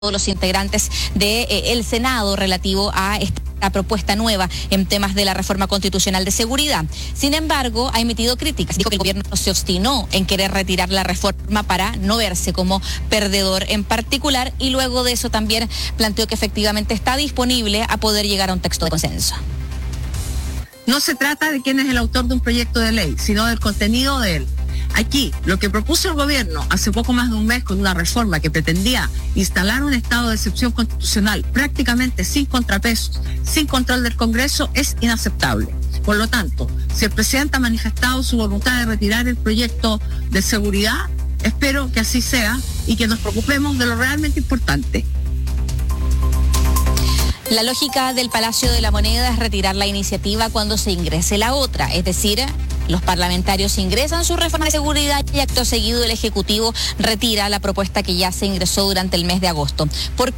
los integrantes del Senado relativo a esta propuesta nueva en temas de la reforma constitucional de seguridad. Sin embargo, ha emitido críticas. Dijo que el gobierno se obstinó en querer retirar la reforma para no verse como perdedor en particular, y luego de eso también planteó que efectivamente está disponible a poder llegar a un texto de consenso. No se trata de quién es el autor de un proyecto de ley, sino del contenido de él. Aquí, lo que propuso el gobierno hace poco más de un mes con una reforma que pretendía instalar un estado de excepción constitucional prácticamente sin contrapesos, sin control del Congreso, es inaceptable. Por lo tanto, si el presidente ha manifestado su voluntad de retirar el proyecto de seguridad, espero que así sea y que nos preocupemos de lo realmente importante. La lógica del Palacio de la Moneda es retirar la iniciativa cuando se ingrese la otra, es decir, los parlamentarios ingresan su reforma de seguridad y acto seguido el Ejecutivo retira la propuesta que ya se ingresó durante el mes de agosto. ¿Por